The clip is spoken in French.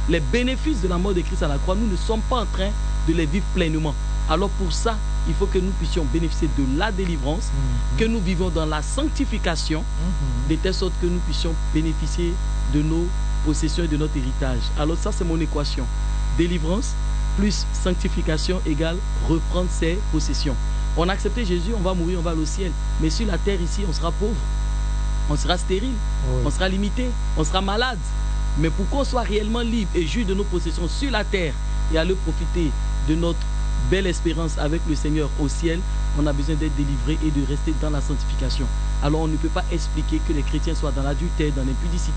les bénéfices de la mort de Christ à la croix, nous ne sommes pas en train de les vivre pleinement. Alors pour ça, il faut que nous puissions bénéficier de la délivrance, que nous vivions dans la sanctification, de telle sorte que nous puissions bénéficier de nos possessions et de notre héritage. Alors ça, c'est mon équation. Délivrance plus sanctification égale reprendre ses possessions. On a accepté Jésus, on va mourir, on va aller au ciel. Mais sur la terre ici, on sera pauvre, on sera stérile, on sera limité, on sera malade. Mais pour qu'on soit réellement libre et jouir de nos possessions sur la terre et aller profiter de notre belle espérance avec le Seigneur au ciel, on a besoin d'être délivré et de rester dans la sanctification. Alors on ne peut pas expliquer que les chrétiens soient dans l'adultère, dans l'impudicité,